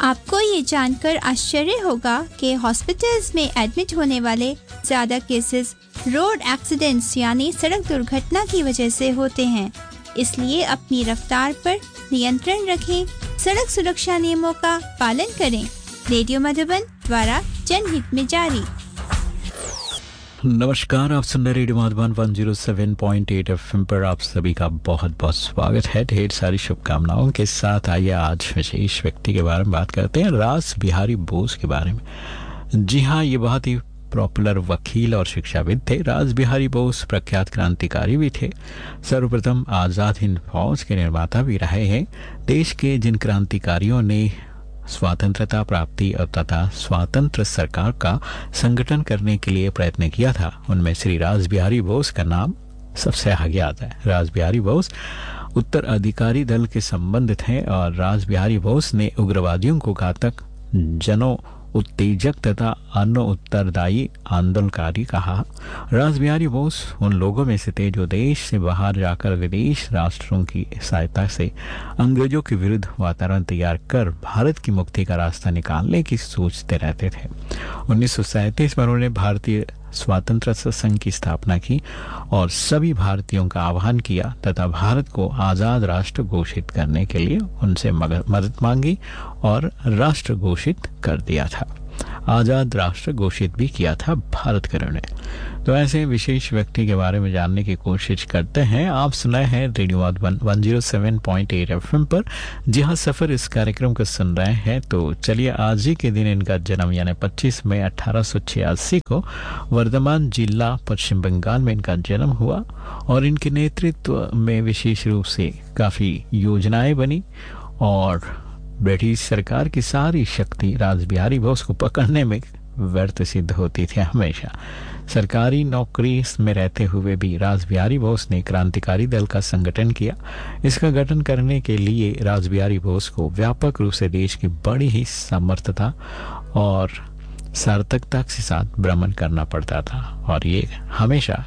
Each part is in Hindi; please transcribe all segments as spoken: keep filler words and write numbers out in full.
आपको ये जानकर आश्चर्य होगा कि हॉस्पिटल्स में एडमिट होने वाले ज़्यादा केसेस रोड एक्सीडेंट्स यानी सड़क दुर्घटना की वजह से होते हैं। इसलिए अपनी रफ्तार पर नियंत्रण रखें, सड़क सुरक्षा नियमों का पालन करें। रेडियो मधुबन द्वारा जनहित में जारी। नमस्कार, आप सुन रहे रेडियो मधुबन एक सौ सात पॉइंट आठ एफएम पर आप सभी का बहुत बहुत स्वागत है। ढेर सारी शुभकामनाओं के साथ आइए आज विशेष व्यक्ति के बारे में बात करते हैं, रास बिहारी बोस के बारे में। जी हाँ, ये बहुत ही पॉपुलर वकील और शिक्षाविद थे। रास बिहारी बोस प्रख्यात क्रांतिकारी भी थे। सर्वप्रथम आज़ाद हिंद फौज के निर्माता भी रहे हैं। देश के जिन क्रांतिकारियों ने स्वतंत्रता प्राप्ति और तथा स्वतंत्र सरकार का संगठन करने के लिए प्रयत्न किया था, उनमें श्री रास बिहारी बोस का नाम सबसे आगे आता है। रास बिहारी बोस उत्तराधिकारी दल के संबंधित हैं और रास बिहारी बोस ने उग्रवादियों को घातक जनो उत्तेजक तथा अन्य उत्तरदायी आंदोलनकारी कहा। रास बिहारी बोस उन लोगों में से थे जो देश से बाहर जाकर विदेश राष्ट्रों की सहायता से अंग्रेजों के विरुद्ध वातावरण तैयार कर भारत की मुक्ति का रास्ता निकालने की सोचते रहते थे। उन्नीस सौ सैंतीस में उन्होंने भारतीय स्वतंत्रता संघ की स्थापना की और सभी भारतीयों का आह्वान किया तथा भारत को आज़ाद राष्ट्र घोषित करने के लिए उनसे मदद मांगी और राष्ट्र घोषित कर दिया था। आज़ाद राष्ट्र घोषित भी किया था भारत करण ने। तो ऐसे विशेष व्यक्ति के बारे में जानने की कोशिश करते हैं। आप सुनाए हैं रेडियो मधुबन एक सौ सात पॉइंट आठ एफएम पर। जी हाँ, सफर इस कार्यक्रम को सुन रहे हैं। तो चलिए, आज ही के दिन इनका जन्म यानी पच्चीस मई अठारह सौ छियासी को वर्धमान जिला पश्चिम बंगाल में इनका जन्म हुआ और इनके नेतृत्व में विशेष रूप से काफ़ी योजनाएं बनी और ब्रिटिश सरकार की सारी शक्ति रास बिहारी बोस को पकड़ने में व्यर्थ सिद्ध होती थी। हमेशा सरकारी नौकरी में रहते हुए भी रास बिहारी बोस ने क्रांतिकारी दल का संगठन किया। इसका गठन करने के लिए रास बिहारी बोस को व्यापक रूप से देश की बड़ी ही समर्थता और सार्थकता के साथ भ्रमण करना पड़ता था और ये हमेशा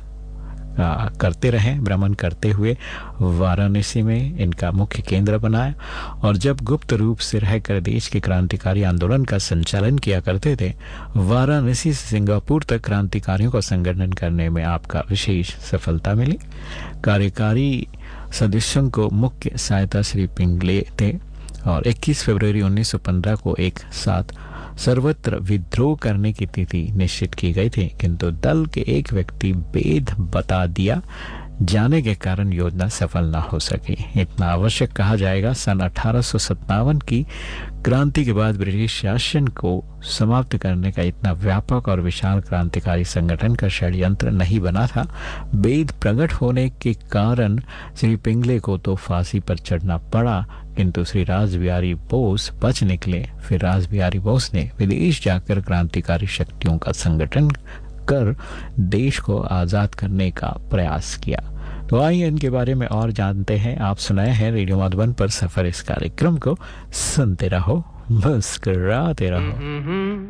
आ, करते रहे। भ्रमण करते हुए वाराणसी में इनका मुख्य केंद्र बनाया और जब गुप्त रूप से रहकर देश के क्रांतिकारी आंदोलन का संचालन किया करते थे, वाराणसी से सिंगापुर तक क्रांतिकारियों का संगठन करने में आपका विशेष सफलता मिली। कार्यकारी सदस्यों को मुख्य सहायता श्री पिंगले थे और इक्कीस फरवरी उन्नीस सौ पंद्रह को एक साथ सर्वत्र विद्रोह करने की तिथि निश्चित की गई थी, किंतु दल के एक व्यक्ति भेद बता दिया जाने के कारण योजना सफल न हो सकी। इतना आवश्यक कहा जाएगा, सन अठारह सौ सत्तावन की क्रांति के बाद ब्रिटिश शासन को समाप्त करने का इतना व्यापक और विशाल क्रांतिकारी संगठन का षड्यंत्र नहीं बना था। भेद प्रकट होने के कारण श्री पिंगले को तो फांसी पर चढ़ना पड़ा, किंतु श्री रास बिहारी बोस बच निकले। फिर रास बिहारी बोस ने विदेश जाकर क्रांतिकारी शक्तियों का संगठन कर देश को आजाद करने का प्रयास किया। तो आइए इनके बारे में और जानते हैं। आप सुनाए हैं रेडियो मधुबन पर सफर इस कार्यक्रम को सुनते रहो, मुस्कुराते रहो।